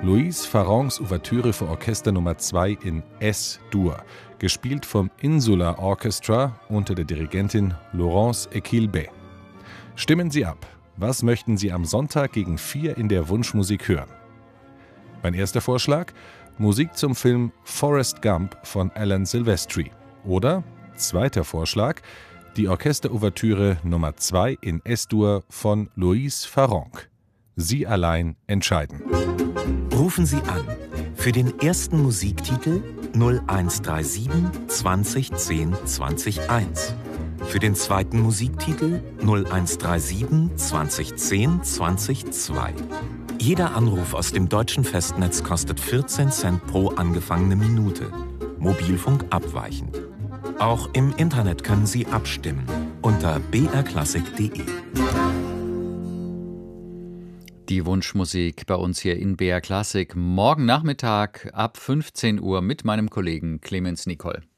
Louise Farrencs Ouvertüre für Orchester Nummer 2 in S-Dur, gespielt vom Insular Orchestra unter der Dirigentin Laurence Equilbet. Stimmen Sie ab. Was möchten Sie am Sonntag gegen 4 in der Wunschmusik hören? Mein erster Vorschlag: Musik zum Film Forrest Gump von Alan Silvestri. Oder, zweiter Vorschlag, die Orchesterouvertüre Nummer 2 in S-Dur von Louise Farrencs. Sie allein entscheiden. Rufen Sie an. Für den ersten Musiktitel 0137 2010 201. Für den zweiten Musiktitel 0137 2010 202. Jeder Anruf aus dem deutschen Festnetz kostet 14 Cent pro angefangene Minute. Mobilfunk abweichend. Auch im Internet können Sie abstimmen unter brklassik.de. Die Wunschmusik bei uns hier in BR Klassik morgen Nachmittag ab 15 Uhr mit meinem Kollegen Clemens Nicol.